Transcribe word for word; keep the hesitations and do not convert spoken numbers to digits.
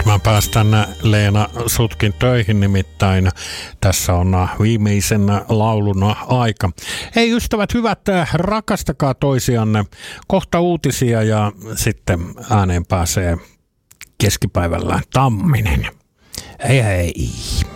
Mä päästän Leena sutkin töihin, nimittäin tässä on viimeisen laulun aika. Hei ystävät hyvät, rakastakaa toisianne. Kohta uutisia ja sitten ääneen pääsee keskipäivällä Tamminen. Hei hei.